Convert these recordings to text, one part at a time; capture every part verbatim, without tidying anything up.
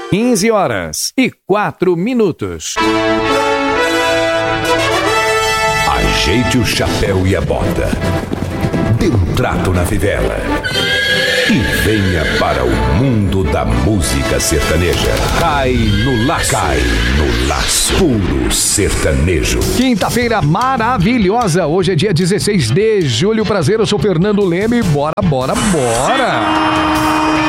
quinze horas e quatro minutos. Ajeite o chapéu e a bota. Dê um trato na fivela. E venha para o mundo da música sertaneja. Cai no laço. Cai no laço. Puro sertanejo. Quinta-feira maravilhosa. Hoje é dia dezesseis de julho. Prazer, eu sou Fernando Leme. Bora, bora, bora.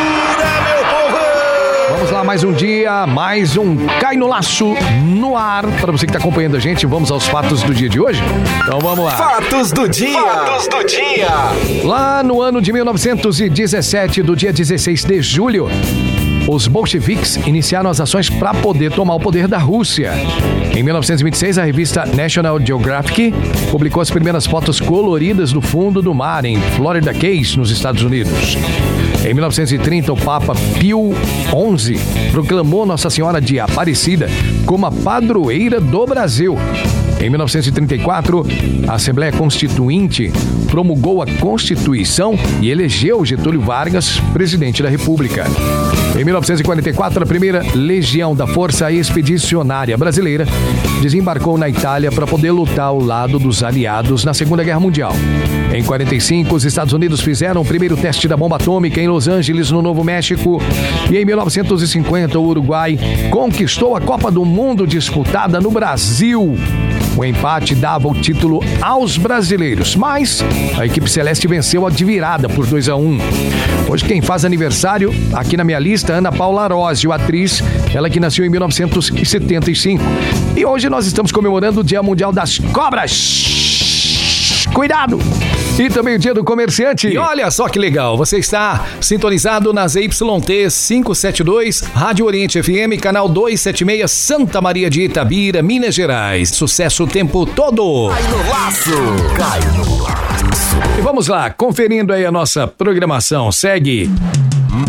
Vamos lá, mais um dia, mais um Cai no Laço no ar. Para você que está acompanhando a gente, vamos aos fatos do dia de hoje? Então vamos lá. Fatos do dia. Fatos do dia. Lá no ano de mil novecentos e dezessete, do dia dezesseis de julho, os bolcheviques iniciaram as ações para poder tomar o poder da Rússia. Em mil novecentos e vinte e seis, a revista National Geographic publicou as primeiras fotos coloridas do fundo do mar em Florida Keys, nos Estados Unidos. Em mil novecentos e trinta, o Papa Pio onze proclamou Nossa Senhora de Aparecida como a padroeira do Brasil. Em mil novecentos e trinta e quatro, a Assembleia Constituinte promulgou a Constituição e elegeu Getúlio Vargas presidente da República. Em mil novecentos e quarenta e quatro, a primeira Legião da Força Expedicionária Brasileira desembarcou na Itália para poder lutar ao lado dos aliados na Segunda Guerra Mundial. Em quarenta e cinco, os Estados Unidos fizeram o primeiro teste da bomba atômica em Los Angeles, no Novo México. E em mil novecentos e cinquenta, o Uruguai conquistou a Copa do Mundo disputada no Brasil. O empate dava o título aos brasileiros, mas a equipe celeste venceu a de virada por dois a um. Hoje quem faz aniversário, aqui na minha lista, Ana Paula Arósio, atriz, ela que nasceu em mil novecentos e setenta e cinco. E hoje nós estamos comemorando o Dia Mundial das Cobras. Cuidado! E também o Dia do Comerciante. E olha só que legal, você está sintonizado na Z Y T quinhentos e setenta e dois, Rádio Oriente F M, canal duzentos e setenta e seis, Santa Maria de Itabira, Minas Gerais. Sucesso o tempo todo. Cai no laço. Cai no laço. E vamos lá, conferindo aí a nossa programação. Segue